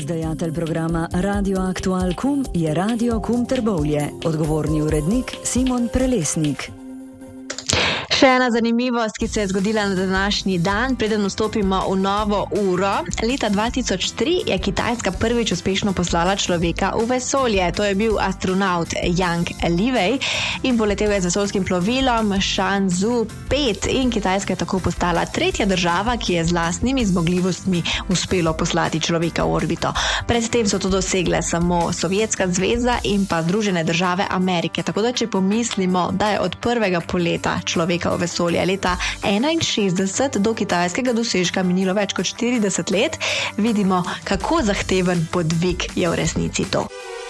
Izdajatelj programa Radio Aktual KUM je Radio KUM Trbovlje. Odgovorni urednik Simon Prelesnik. Še ena zanimivost, ki se je zgodila na današnji dan, preden vstopimo v novo uro. Leta 2003 je Kitajska prvič uspešno poslala človeka v vesolje. To je bil astronaut Yang Liwei in poletel je z vesoljskim plovilom Shenzhou 5 in Kitajska je tako postala tretja država, ki je z lastnimi zmogljivostmi uspelo poslati človeka v orbito. Predtem so to dosegle samo Sovjetska zveza in pa Združene države Amerike. Tako da, če pomislimo, da je od prvega poleta človeka v vesolje leta 61 do kitajskega dosežka minilo več kot 40 let, vidimo, kako zahteven podvig je v resnici to.